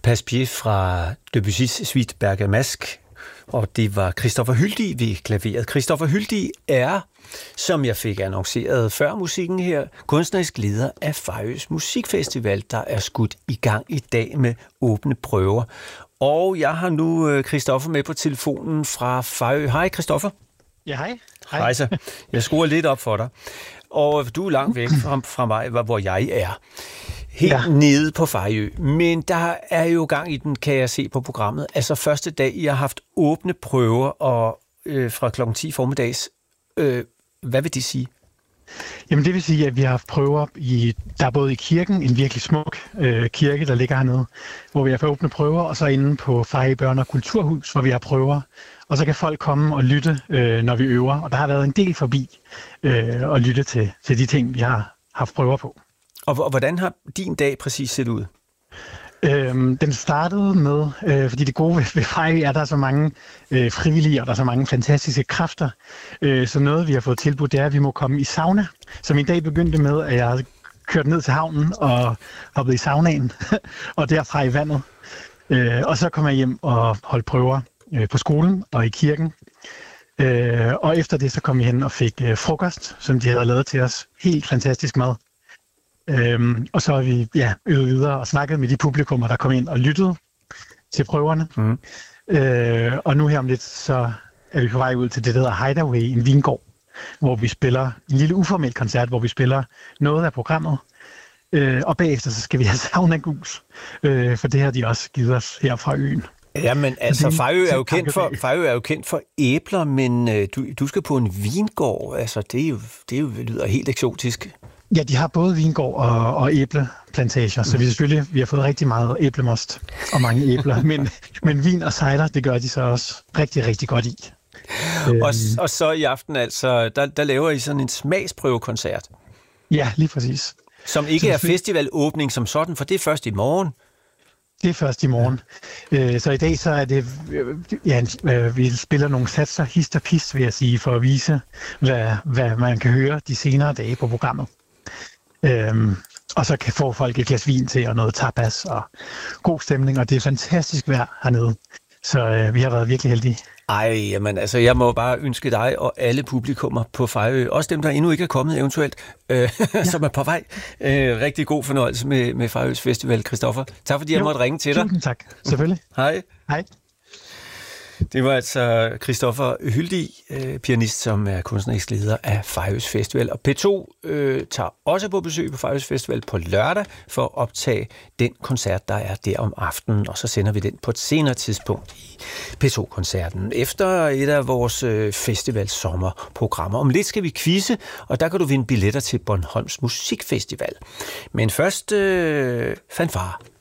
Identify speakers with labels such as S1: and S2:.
S1: Passepied fra Debussys Suite Bergamasque, og det var Christoffer Hyldig ved klaveret. Christoffer Hyldig er, som jeg fik annonceret før musikken her, kunstnerisk leder af Fejøs Musikfestival, der er skudt i gang i dag med åbne prøver. Og jeg har nu Christoffer med på telefonen fra Fejø. Hej Christoffer.
S2: Ja, hej.
S1: Hej så. Jeg skruer lidt op for dig. Og du er langt væk fra mig, hvor jeg er. Helt nede på Fejø. Men der er jo gang i den, kan jeg se på programmet. Altså første dag, I har haft åbne prøver og fra klokken 10 formiddags. Hvad vil det sige?
S2: Jamen det vil sige, at vi har haft prøver der er både i kirken, en virkelig smuk kirke, der ligger hernede, hvor vi har fået åbne prøver, og så inde på Fejø Børne- og Kulturhus, hvor vi har prøver. Og så kan folk komme og lytte, når vi øver. Og der har været en del forbi og lytte til de ting, vi har haft prøver på.
S1: Og hvordan har din dag præcis set ud?
S2: Den startede med, fordi det gode ved Fejø er, at der er så mange frivillige, og der er så mange fantastiske kræfter. Så noget, vi har fået tilbudt, det er, at vi må komme i sauna. Så min dag begyndte med, at jeg kørte ned til havnen og hoppede i saunaen, og derfra i vandet. Og så kom jeg hjem og holdt prøver på skolen og i kirken. Og efter det, så kom vi hen og fik frokost, som de havde lavet til os. Helt fantastisk mad. Og så har vi øvet videre og snakket med de publikummer, der kom ind og lyttede til prøverne. Og nu her om lidt, så er vi på vej ud til det, der hedder Hideaway, en vingård, hvor vi spiller en lille uformel koncert, hvor vi spiller noget af programmet. Og bagefter, så skal vi have saunagus, for det har de også givet os her fra øen.
S1: Jamen, altså, Fejø er jo kendt for æbler, men du skal på en vingård. Altså, det lyder helt eksotisk.
S2: Ja, de har både vingård og æbleplantager, så vi har fået rigtig meget æblemost og mange æbler. Men vin og cider, det gør de så også rigtig, rigtig godt i.
S1: Og så i aften altså, der laver I sådan en smagsprøvekoncert.
S2: Ja, lige præcis.
S1: Som ikke er festivalåbning som sådan, for det er først i morgen.
S2: Det er først i morgen. Så i dag så er det, vi spiller nogle satser, hist og pist, vil jeg sige, for at vise, hvad man kan høre de senere dage på programmet. Og så kan få folk et glas vin til, og noget tapas, og god stemning, og det er fantastisk vejr hernede. Så vi har været virkelig heldige.
S1: Ej, jamen altså, jeg må bare ønske dig og alle publikummer på Fejø, også dem, der endnu ikke er kommet eventuelt, som er på vej. Rigtig god fornøjelse med Fejøs Festival, Christoffer. Tak fordi jeg måtte ringe til dig.
S2: Tusind tak, selvfølgelig.
S1: Hej.
S2: Hej.
S1: Det var altså Christoffer Hyldig, pianist, som er kunstnerisk leder af Fejøs Festival. Og P2 tager også på besøg på Fejøs Festival på lørdag for at optage den koncert, der er der om aftenen. Og så sender vi den på et senere tidspunkt i P2-koncerten. Efter et af vores festivals sommerprogrammer. Om lidt skal vi quizze, og der kan du vinde billetter til Bornholms Musikfestival. Men først fanfare.